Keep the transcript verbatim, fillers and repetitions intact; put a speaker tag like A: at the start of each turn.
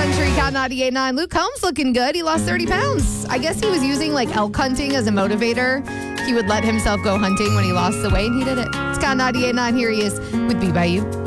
A: Country, Count ninety-eight point nine. Luke Combs looking good. He lost thirty pounds. I guess he was using like elk hunting as a motivator. He would let himself go hunting when he lost the weight, and he did it. It's Count ninety-eight point nine. Here he is with Be By You.